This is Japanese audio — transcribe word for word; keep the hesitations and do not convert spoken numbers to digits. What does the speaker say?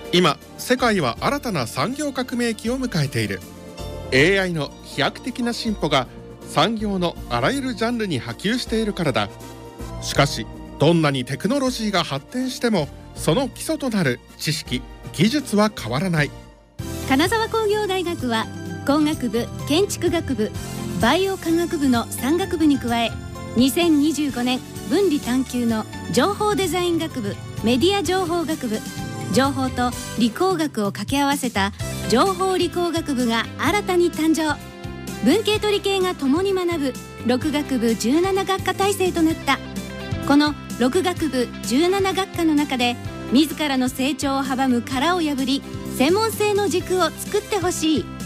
今世界は新たな産業革命期を迎えている。 エーアイ の飛躍的な進歩が産業のあらゆるジャンルに波及しているからだ。しかしどんなにテクノロジーが発展してもその基礎となる知識・技術は変わらない。 金沢工業大学は工学部、建築学部、バイオ科学部のさん学部に加え、にせんにじゅうごねん分離探究の情報デザイン学部、メディア情報学部、情報と理工学を掛け合わせた情報理工学部が新たに誕生。文系と理系が共に学ぶろく学部じゅうなな学科体制となった。このろく学部じゅうなな学科の中で自らの成長を阻む殻を破り、専門性の軸を作ってほしい。